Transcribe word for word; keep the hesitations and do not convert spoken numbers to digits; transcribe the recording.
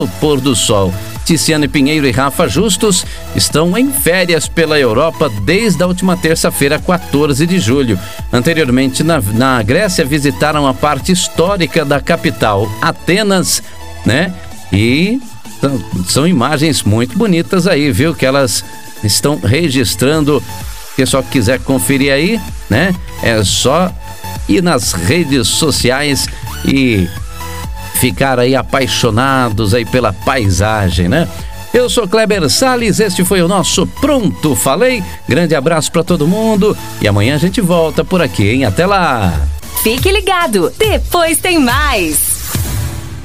o pôr do sol. Tiziane Pinheiro e Rafa Justus estão em férias pela Europa desde a última terça-feira, quatorze de julho. Anteriormente, na, na Grécia, visitaram a parte histórica da capital, Atenas, né? E são, são imagens muito bonitas aí, viu? Que elas estão registrando. Quem só quiser conferir aí, né? É só ir nas redes sociais e ficar aí apaixonados aí pela paisagem, né? Eu sou Kleber Salles, este foi o nosso Pronto Falei. Grande abraço para todo mundo e amanhã a gente volta por aqui, hein? Até lá! Fique ligado, depois tem mais!